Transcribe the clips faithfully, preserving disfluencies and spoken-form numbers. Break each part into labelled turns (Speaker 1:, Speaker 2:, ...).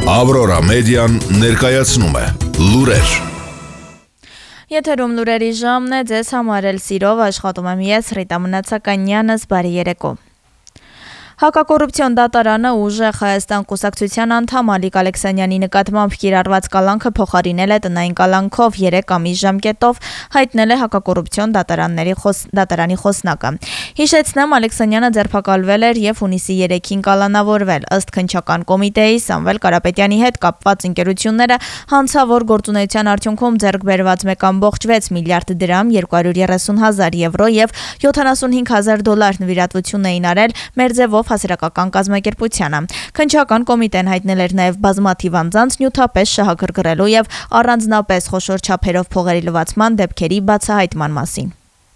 Speaker 1: Ավրորա մեդիան ներկայացնում է լուրեր։
Speaker 2: Եթերում լուրերի ժամն է, ձեզ համար էլ սիրով աշխատում եմ ես, Ռիտա Մնացականյանս, բարի երեկո։ Հակակոռուպցիոն դատարանը ուժեղ Հայաստան կուսակցության անդամ Ալիկ Ալեքսանյանի նկատմամբ կիրառված կալանքը փոխարինել է տնային կալանքով երեք ամիս ժամկետով, հայտնել է հակակոռուպցիոն դատարանների խոս... դատարանի խոսնակը։ Հիշեցնեմ, Ալեքսանյանը ձերբակալվել էր եւ հունիսի երեքին կալանավորվել։ Ըստ քննչական կոմիտեի Սամվել Կարապետյանի հետ կապված ընկերությունները հանցավոր գործունեության արդյունքում ձեռք բերված մեկ ամբողջ վեց միլիարդ դրամ, երկու հարյուր երեսուն հազար եվրո եւ յոթանասունհինգ հազար դոլար նվիրատվություն էին արել մեր ձևով հասարակական կազմակերպությանը։ Քննչական կոմիտեն հայտնել էր նաև բազմաթիվ անձանց նյութապես շահագրգռելու եւ առանձնապես խոշոր չափերով փողերի լվացման դեպքերի բացահայտման մասին։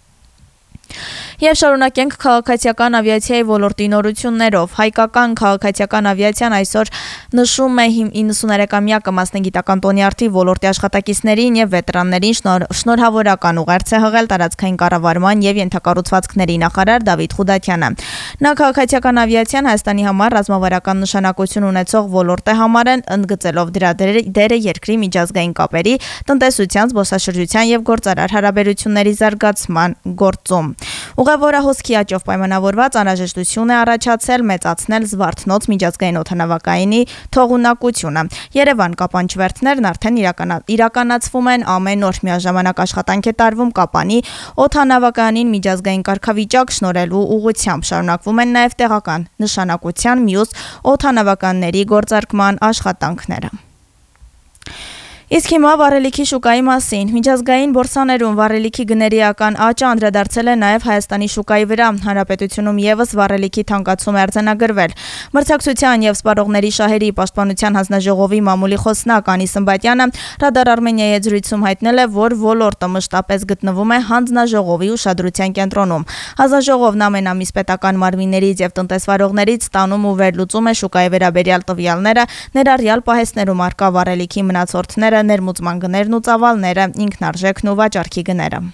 Speaker 2: Եվ շարունակենք քաղաքացիական ավիացիայի ոլորտի նորություններով։ Հայկական քաղաքացիական ավիացիան այսօր նշում է իննսուներեքամյակը մասնագիտական տոնյարդի ոլորտի աշխատակիցներին եւ վետերաններին շնոր, շնորհավորական ուղերձ է հղել տարածքային կառավարման եւ ենթակառուցվածքների նախարար Դավիթ Խուդատյանը։ Նա քաղաքացիական ավիացիան Հայաստանի համար ռազմավարական նշանակություն ունեցող ոլորտ է համարեն, ընդգծելով դրա դերը երկրի միջազգային կապերի, տնտեսության, զբոսաշրջության եւ գործարար հարաբերությունների զարգացման գործում։ Ուղևորահոսքի աճով պայմանավորված անհրաժեշտություն է առաջացել մեծացնել Զվարթնոց միջազգային օդանավակայանի թողունակությունը։ Երևան կապանչվերթներն արդեն իրականա, իրականացվում են ամեն օր, միաժամանակ աշխատանք է տարվում Կապանի օդանավակայանին միջազգային կարգավիճակ շնորհելու ուղղությամբ։ Շարունակվում են նաև տեղական նշանակության մյուս օդանավականների գործարկման աշխատանքները։ Իսկ հիմա վառելիքի շուկայի մասին։ Միջազգային բորսաներում վառելիքի գների էական աճը անդրադարձել է նաև Հայաստանի շուկայի վրա։ Հանրապետությունում եւս վառելիքի թանկացում է արձանագրվել։ Մրցակցության եւ սպառողների շահերի պաշտպանության հանձնաժողովի մամուլի խոսնակ Անի Սմբատյանը Ռադար Արմենիայի հետ զրույցում հայտնել է, որ ոլորտը մշտապես գտնվում է հանձնաժողովի ուշադրության կենտրոնում։ Հանձնաժողովն ամեն ամիս պետական մարմիններից եւ տնտեսվարողներից ստանում ու վերլուծում է շուկայի վերաբերյալ տվյալները, ներառյալ պահեստներում առկա վառելիքի մնացորդները, ներմուծման գներն ու ծավալները, ինքնարժեքն ու վաճառքի գները։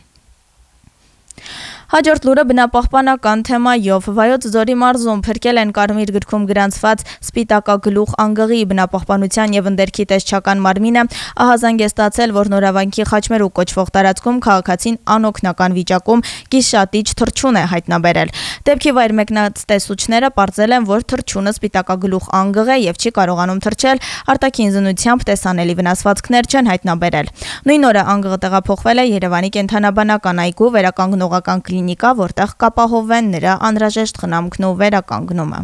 Speaker 2: Հաջորդ լուրը բնապահպանական թեմայով։ Վայոց ձորի մարզում փրկել են Կարմիր գրքում գրանցված Սպիտակագլուխ անգղի բնապահպանության եւ ընդերքի տեսչական մարմինը ահազանգ է ստացել, որ Նորավանքի Խաչմերուկ կոչվող տարածքում քաղաքացին անօգնական վիճակում գիշատիչ թռչուն է հայտնաբերել։ Դեպքի վայր մեկնատեսուչները պարզել են, որ թռչունը Սպիտակագլուխ անգղ է եւ չի կարողանում թռչել, արտաքին զնությամբ տեսանելի վնասվածքներ չեն հայտնաբերել։ Նույն օրը անգղը տեղափոխվել է Երևանի կենթանաբանական այգու վերականգնողական կլինիկա, որտեղ կապահովեն նրա անհրաժեշտ խնամքն ու վերականգնումը։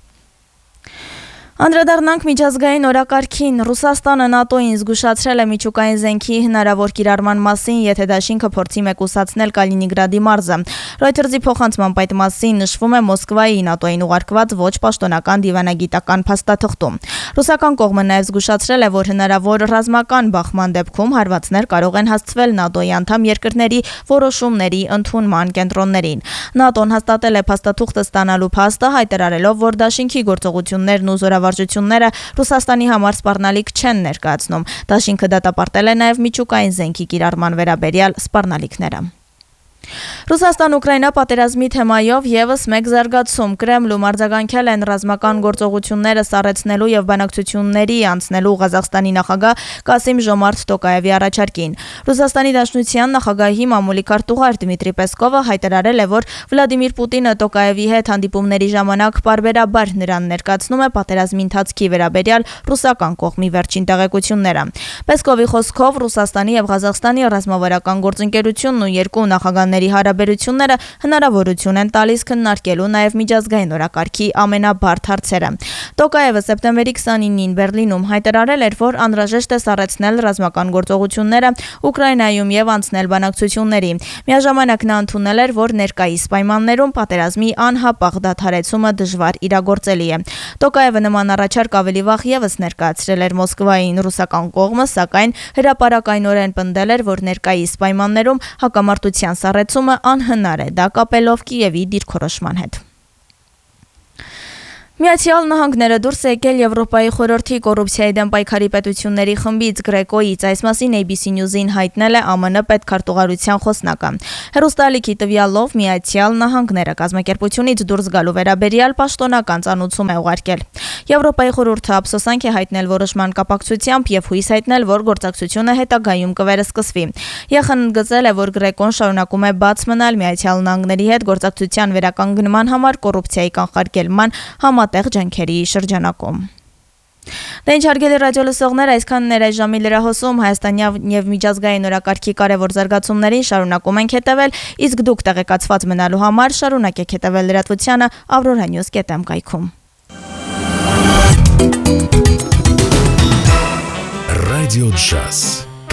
Speaker 2: Անդրադառնանք միջազգային օրակարգին։ Ռուսաստանը ՆԱՏՕ-ին զգուշացրել է միջուկային զենքի հնարավոր կիրառման մասին, եթե դաշինքը փորձի մեկուսացնել Կալինինգրադի մարզը։ Reuters-ի փոխանցմամբ այդ մասին նշվում է Մոսկվայի ՆԱՏՕ-ին ուղարկված ոչ պաշտոնական դիվանագիտական փաստաթղթում։ Ռուսական կողմը նաև զգուշացրել է, որ հնարավոր ռազմական բախման դեպքում հարվածներ կարող են հասցվել ՆԱՏՕ-ի անդամ երկրների որոշումների ընդունման կենտրոններին։ ՆԱՏՕ-ն հաստատել է փաստաթուղթը ստանալու փաստը, հայտարարելով, որ դաշինքի գործողություններն ու զորավարժությունները Ռուսաստանի համար սպառնալիք չեն ներկայացնում։ Դաշինքը դատապարտել է նաև միջուկային զենքի կիրառման վերաբերյալ սպառնալիքները։ Ռուսաստան-Ուկրաինա պատերազմի թեմայով եւս մեկ զարգացում։ Կրեմլում արձագանքել են ռազմական գործողությունները սառեցնելու եւ բանակցությունների անցնելու Ղազախստանի նախագահ Կասիմ-Ժոմարթ Տոկաևի առաջարկին։ Ռուսաստանի Դաշնության նախագահի մամուլի քարտուղար Դմիտրի Պեսկովը հայտարարել է, որ Վլադիմիր Պուտինը Տոկաևի հետ հանդիպումների ժամանակ պարբերաբար նրան ներկայացնում է պատերազմի ընթացքի վերաբերյալ ռուսական կողմի վերջին տեղեկությունները։ Պեսկովի խոսքով Ռուսաստանի եւ Ղազախստանի ռազմավարական գործընկերությունն ու երկու նախագահների հարաբերությունները հնարավորություն են տալիս քննարկելու նաև միջազգային օրակարգի ամենաբարդ հարցերը։ Տոկաևը սեպտեմբերի քսանինին Բերլինում հայտարարել էր, որ անհրաժեշտ է սառեցնել ռազմական գործողությունները Ուկրաինայում եւ անցնել բանակցությունների։ Միաժամանակ նա ընդունել էր, որ ներկայիս պայմաններում պատերազմի անհապաղ դադարեցումը դժվար իրագործելի է։ Տոկաևը նման առաջարկ ավելի վաղ եւս ներկայացրել էր Մոսկվային ռուսական կողմը, սակայն հրապարակայնորեն պնդել էր, որ ներկայիս պայմաններում հակամարտության սառեցումը անհնար է, դա կապելով Կիևի դիրքորոշման հետ։ Միացյալ Նահանգները դուրս է եկել Եվրոպայի խորհրդի կոռուպցիայի դեմ պայքարի պետությունների խմբից Գրեկոից, այս մասին A B C News-ին հայտնել է A M N պետքարտուղարության խոսնակը։ Հեռուստաալիքի տվյալով Միացյալ Նահանգները կազմակերպությունից դուրս գալու վերաբերյալ պաշտոնական ծանուցում է ուղարկել։ Եվրոպայի խորհուրդը ափսոսանք է հայտնել որոշման կապակցությամբ եւ հույս հայտնել, որ գործակցությունը հետագայում կվերսկսվի։ Ե Խ Ն ընդգծել է, որ Գրեկոն շարունակում է բաց մնալ Միացյալ Նահանգների հետ գործակցության վերականգնման համար կոռուպցիայի կանխարգելման համատեղ ջանքերի շրջանակում։ Դե ինչ հարգելի ռադիո լսողներ, այսքանն էր այս ժամի լրահոսում հայաստանյան եւ միջազգային օրակարգի կարևոր զարգացումներին շարունակում ենք հետեւել, իսկ դուք տեղեկացված մնալու համար շարունակեք հետեւել լրատվությանը Aurora News dot am կայքում։
Speaker 1: Ռադիո Ջազ